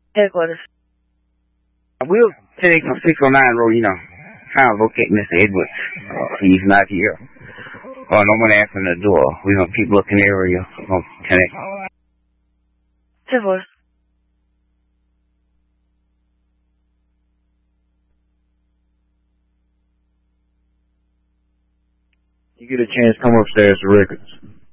Headquarters. We'll take a 609 road, trying to locate Mr. Edwards. He's not here. No one answering the door. We're going to keep looking area. We're going to connect. Headquarters. You get a chance, come upstairs to records.